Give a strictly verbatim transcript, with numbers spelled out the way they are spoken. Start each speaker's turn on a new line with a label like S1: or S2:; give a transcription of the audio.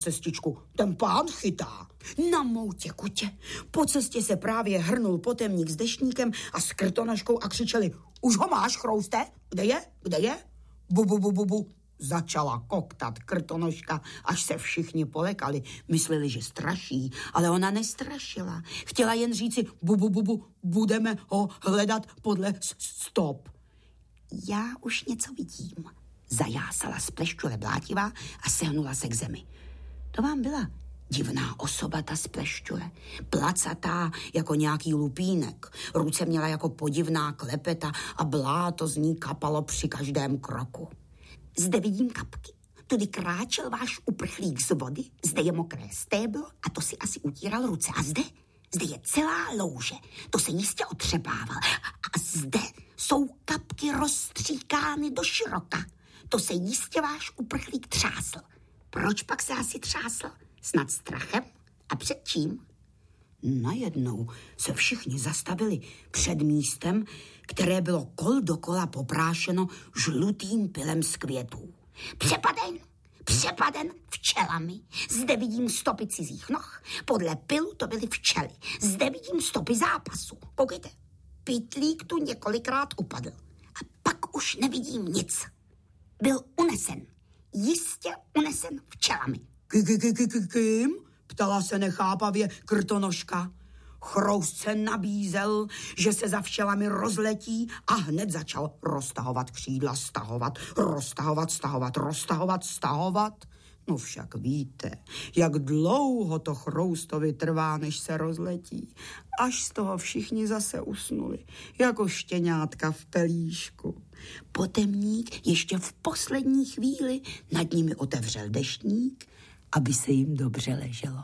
S1: cestičku, ten pán chytá. Na moutě kutě. Po cestě se právě hrnul potemník s deštníkem a s krtonožkou a křičeli: už ho máš, chrouste? Kde je? Kde je? Bu, bu, bu, bu, bu. Začala koktat krtonožka, až se všichni polekali. Mysleli, že straší, ale ona nestrašila. Chtěla jen říci: bu, bu, bu, bu, budeme ho hledat podle stop. Já už něco vidím. Zajásala z plešťule blátivá a sehnula se k zemi. To vám byla divná osoba, ta z plešťule. Placatá jako nějaký lupínek. Ruce měla jako podivná klepeta a bláto z ní kapalo při každém kroku. Zde vidím kapky. Tudy kráčel váš uprchlík z vody, zde je mokré stéblo a to si asi utíral ruce. A zde, zde je celá louže, to se jistě otřepával. A zde jsou kapky rozstříkány do široka. To se jistě váš uprchlík třásl. Proč pak se asi třásl? Snad strachem? A před čím? Najednou se všichni zastavili před místem, které bylo kol dokola poprášeno žlutým pilem z květů. Přepaden, přepaden včelami. Zde vidím stopy cizích noh. Podle pilu to byly včely. Zde vidím stopy zápasu. Koukejte, pytlík tu několikrát upadl. A pak už nevidím nic. Byl unesen. Jistě unesen včelami. Kým? Ptala se nechápavě krtonožka. Chroust se nabízel, že se za včelami rozletí a hned začal roztahovat křídla, stahovat, roztahovat, stahovat, roztahovat, stahovat. No však víte, jak dlouho to Chroustovi trvá, než se rozletí. Až z toho všichni zase usnuli, jako štěňátka v pelíšku. Potemník ještě v poslední chvíli nad nimi otevřel deštník, aby se jim dobře leželo.